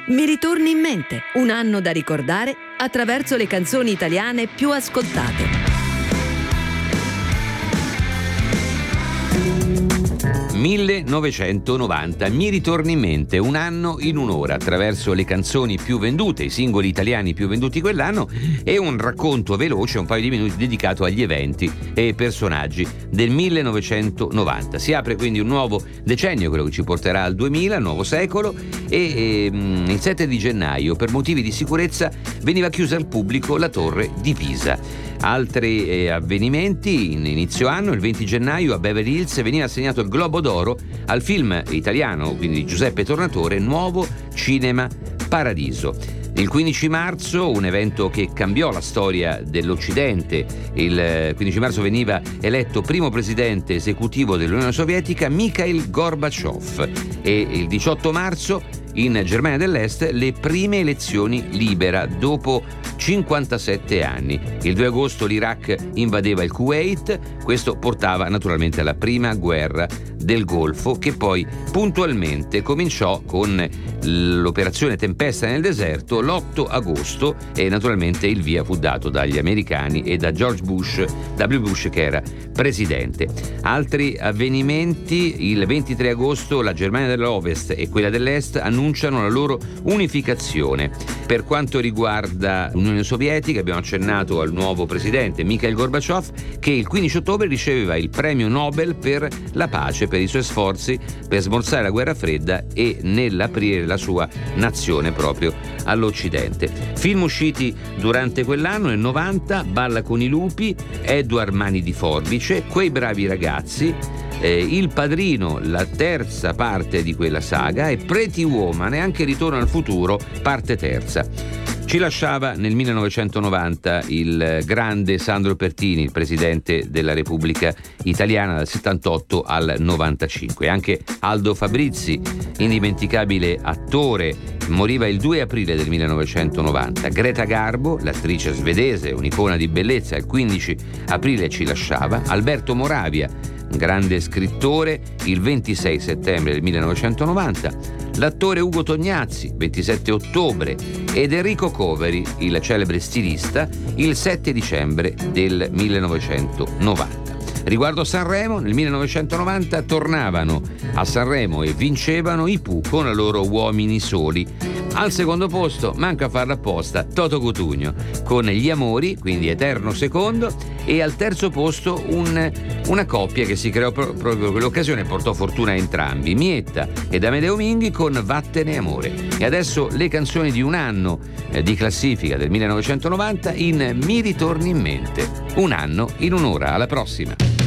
Mi ritorni in mente, un anno da ricordare attraverso le canzoni italiane più ascoltate. 1990, mi ritorni in mente, un anno in un'ora, attraverso le canzoni più vendute, i singoli italiani più venduti quell'anno e un racconto veloce, un paio di minuti dedicato agli eventi e personaggi del 1990. Si apre quindi un nuovo decennio, quello che ci porterà al 2000, nuovo secolo, e il 7 di gennaio per motivi di sicurezza veniva chiusa al pubblico la torre di Pisa. Altri avvenimenti: in inizio anno, il 20 gennaio a Beverly Hills veniva assegnato il Globo d'Oro al film italiano, quindi di Giuseppe Tornatore, Nuovo Cinema Paradiso. Il 15 marzo, un evento che cambiò la storia dell'Occidente, il 15 marzo veniva eletto primo presidente esecutivo dell'Unione Sovietica Mikhail Gorbaciov, e il 18 marzo in Germania dell'Est le prime elezioni libere dopo 57 anni. Il 2 agosto l'Iraq invadeva il Kuwait, questo portava naturalmente alla prima guerra del Golfo, che poi puntualmente cominciò con l'operazione Tempesta nel deserto l'8 agosto, e naturalmente il via fu dato dagli americani e da George Bush, W. Bush, che era presidente. Altri avvenimenti: il 23 agosto la Germania dell'Ovest e quella dell'Est annunciano la loro unificazione. Per quanto riguarda l'Unione Sovietica, abbiamo accennato al nuovo presidente Mikhail Gorbaciov, che il 15 ottobre riceveva il premio Nobel per la pace per i suoi sforzi per smorzare la guerra fredda e nell'aprire la sua nazione proprio all'Occidente. Film usciti durante quell'anno: nel 90 Balla con i lupi, Edward Mani di Forbice, Quei bravi ragazzi, Il Padrino, la terza parte di quella saga, e Pretty Woman e anche Ritorno al futuro, parte terza. Ci lasciava nel 1990 il grande Sandro Pertini, il presidente della Repubblica Italiana dal 78 al 95. Anche Aldo Fabrizi, indimenticabile attore, moriva il 2 aprile del 1990. Greta Garbo, l'attrice svedese, un'icona di bellezza, il 15 aprile ci lasciava. Alberto Moravia, grande scrittore, il 26 settembre del 1990. L'attore Ugo Tognazzi, 27 ottobre, ed Enrico Coveri, il celebre stilista, il 7 dicembre del 1990. Riguardo Sanremo, nel 1990 tornavano a Sanremo e vincevano i Pooh con i loro Uomini Soli. Al secondo posto, manca a farla apposta, Toto Cutugno con Gli Amori, quindi Eterno Secondo, e al terzo posto una coppia che si creò proprio quell'occasione e portò fortuna a entrambi, Mietta ed Amedeo Minghi con Vattene Amore. E adesso le canzoni di un anno di classifica del 1990 in Mi ritorni in mente, un anno in un'ora. Alla prossima.